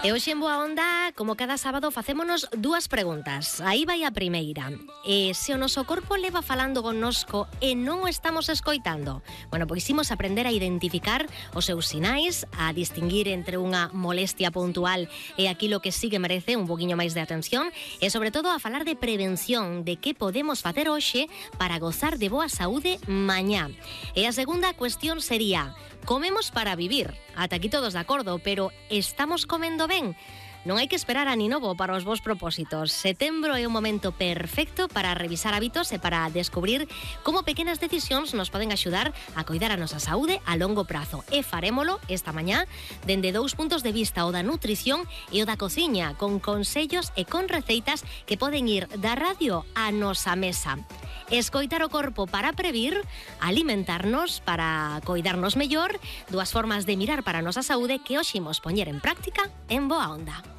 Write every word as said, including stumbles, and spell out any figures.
E hoxe en Boa Onda, como cada sábado, facémonos dúas preguntas. Aí vai a primeira. E se o noso corpo leva falando connosco e non o estamos escoitando? Bueno, pois imos aprender a identificar os seus sinais, a distinguir entre unha molestia puntual e aquilo que sí que merece un poquinho máis de atención e, sobre todo, a falar de prevención, de que podemos facer hoxe para gozar de boa saúde mañá. E a segunda cuestión sería: comemos para vivir. Ata aquí todos de acordo, pero estamos comendo ben? Non hai que esperar a Ninovo para os vos propósitos. Setembro é un momento perfecto para revisar hábitos e para descubrir como pequenas decisións nos poden axudar a coidar a nosa saúde a longo prazo. E farémolo esta mañá dende dous puntos de vista, o da nutrición e o da cociña, con consellos e con receitas que poden ir da radio á nosa mesa. Escoitar o corpo para previr, alimentarnos para coidarnos mellor, dúas formas de mirar para a nosa saúde que hoxe imos poñer en práctica en Boa Onda.